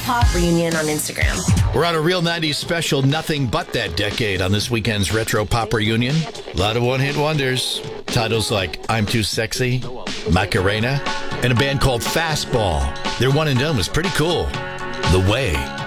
Pop Reunion on Instagram. We're on a real 90s special, Nothing But That Decade, on this weekend's Retro Pop Reunion. A lot of one-hit wonders. Titles like I'm Too Sexy, Macarena, and a band called Fastball. Their one and done was pretty cool. The Way.